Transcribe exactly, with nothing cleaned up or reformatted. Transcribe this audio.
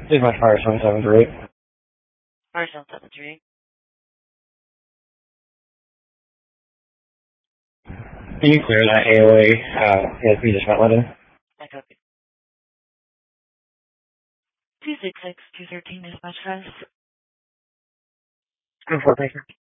Here's my fire seven seven three. Fire seven seven three. Can you clear that A O A uh, as we just met London? I copy. two six six two thirteen dispatch guys. Go for it, thank you.